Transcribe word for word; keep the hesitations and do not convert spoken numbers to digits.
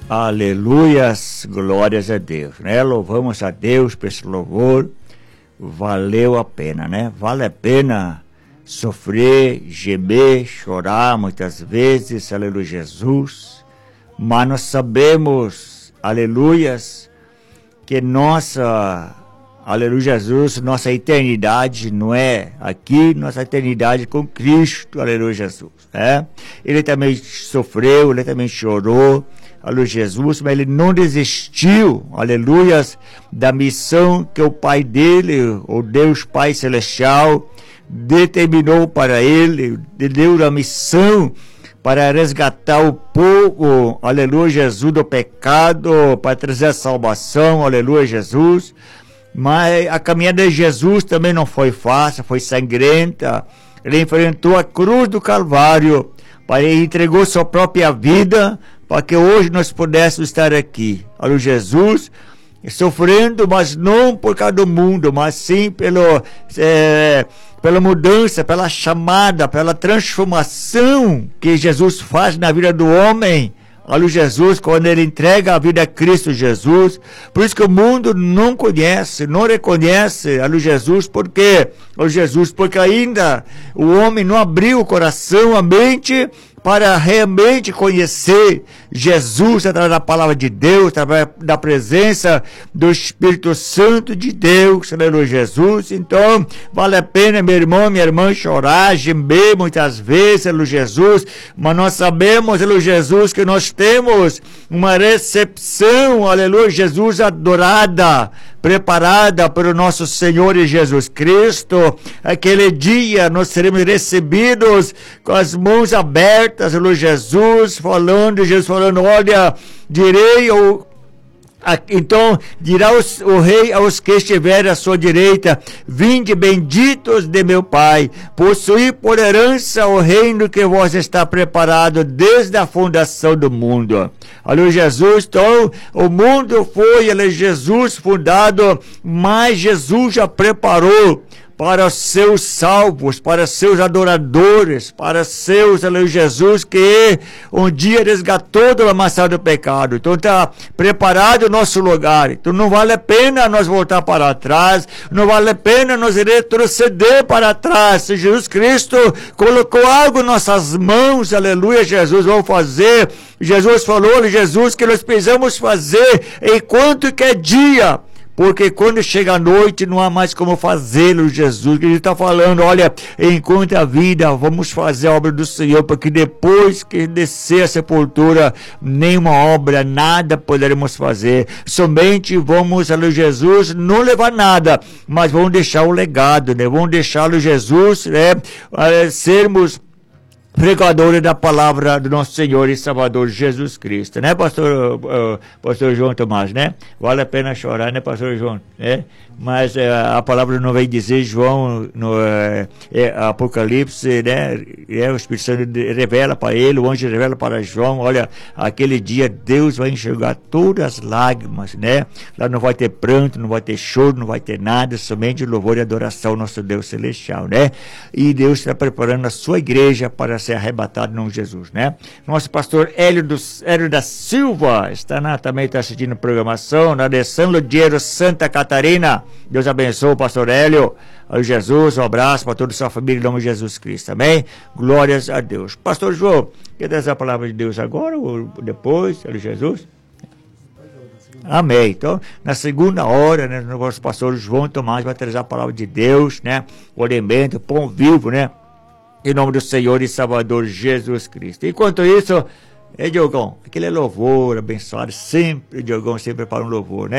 Aleluias, glórias a Deus, né? Louvamos a Deus por esse louvor. Valeu a pena, né? Vale a pena sofrer, gemer, chorar muitas vezes, aleluia, Jesus. Mas nós sabemos, aleluias, que nossa, aleluia, Jesus, nossa eternidade não é aqui, nossa eternidade com Cristo, aleluia, Jesus, né? Ele também sofreu, ele também chorou, aleluia, Jesus, mas ele não desistiu, aleluias, da missão que o Pai dele, o Deus Pai Celestial, determinou para ele, deu a missão para resgatar o povo, aleluia, Jesus, do pecado, para trazer a salvação, aleluia, Jesus. Mas a caminhada de Jesus também não foi fácil, foi sangrenta. Ele enfrentou a cruz do Calvário, para ele entregou sua própria vida, para que hoje nós pudéssemos estar aqui. Aleluia, Jesus, sofrendo, mas não por causa do mundo, mas sim pelo, é, pela mudança, pela chamada, pela transformação que Jesus faz na vida do homem. Aleluia, Jesus, quando ele entrega a vida a Cristo Jesus. Por isso que o mundo não conhece, não reconhece, aleluia, Jesus, porque, aleluia, Jesus, porque ainda o homem não abriu o coração, a mente, para realmente conhecer Jesus através da palavra de Deus, através da presença do Espírito Santo de Deus, aleluia, Jesus. Então, vale a pena, meu irmão, minha irmã, chorar, gemer muitas vezes, aleluia, Jesus, mas nós sabemos, aleluia, Jesus, que nós temos uma recepção, aleluia, Jesus, adorada, preparada pelo nosso Senhor e Jesus Cristo. Aquele dia nós seremos recebidos com as mãos abertas, aleluia, Jesus, falando, Jesus falando, olha, direi o então dirá os, o rei aos que estiverem à sua direita: vinde benditos de meu Pai, possuí por herança o reino que vos está preparado desde a fundação do mundo. Aleluia, Jesus. Então o mundo foi, aleluia, Jesus fundado, mas Jesus já preparou para os seus salvos, para os seus adoradores, para os seus, aleluia, Jesus, que um dia resgatou do lamaçal do pecado. Então está preparado o nosso lugar. Então não vale a pena nós voltar para trás, não vale a pena nós retroceder para trás. Se Jesus Cristo colocou algo em nossas mãos, aleluia, Jesus, vamos fazer. Jesus falou, Jesus, que nós precisamos fazer enquanto que é dia. Porque quando chega a noite não há mais como fazê-lo, Jesus. Que ele está falando, olha, enquanto a vida, vamos fazer a obra do Senhor, porque depois que descer a sepultura, nenhuma obra, nada poderemos fazer. Somente vamos, aleluia, Jesus, não levar nada, mas vamos deixar o legado, né? Vamos deixá-lo, Jesus, né? Sermos pregadores da palavra do nosso Senhor e Salvador Jesus Cristo, né, pastor, uh, pastor João Tomás, né? Vale a pena chorar, né, pastor João, né? Mas uh, a palavra não vem dizer, João, no uh, é, Apocalipse, né? É, o Espírito Santo revela para ele, o anjo revela para João, olha, aquele dia Deus vai enxugar todas as lágrimas, né? Lá não vai ter pranto, não vai ter choro, não vai ter nada, somente louvor e adoração ao nosso Deus celestial, né? E Deus está preparando a sua igreja para ser arrebatado em nome de Jesus, né? Nosso pastor Hélio, do, Hélio da Silva está na, também está assistindo a programação, na de São Ludieiro, Santa Catarina. Deus abençoe o pastor Hélio, ao Jesus, um abraço para toda a sua família em nome de Jesus Cristo, amém? Glórias a Deus. Pastor João, quer trazer a palavra de Deus agora ou depois, Hélio Jesus? Amém. Então, na segunda hora, né, o nosso pastor João Tomás vai trazer a palavra de Deus, né? O alimento, o pão vivo, né? Em nome do Senhor e Salvador Jesus Cristo. Enquanto isso, é Diogão, aquele é louvor abençoado, sempre, Diogão sempre para um louvor, né?